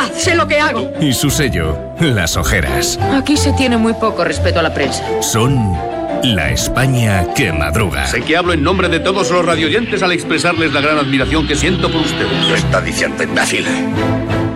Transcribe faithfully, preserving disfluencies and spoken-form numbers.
verdad, sé lo que hago. Y su sello, las ojeras. Aquí se tiene muy poco respeto a la prensa. Son la España que madruga. Sé que hablo en nombre de todos los radioyentes al expresarles la gran admiración que siento por ustedes. Lo está diciendo imbécil.